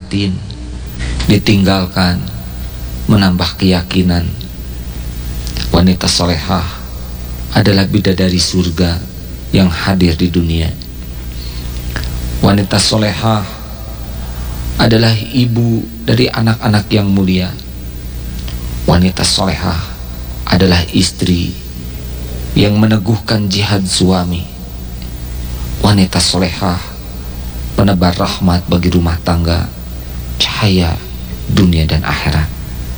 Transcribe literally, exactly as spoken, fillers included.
batin, ditinggalkan menambah keyakinan. Wanita solehah adalah bidadari surga yang hadir di dunia. Wanita solehah adalah ibu dari anak-anak yang mulia. Wanita solehah adalah istri yang meneguhkan jihad suami. Wanita solehah penebar rahmat bagi rumah tangga, cahaya dunia dan akhirat.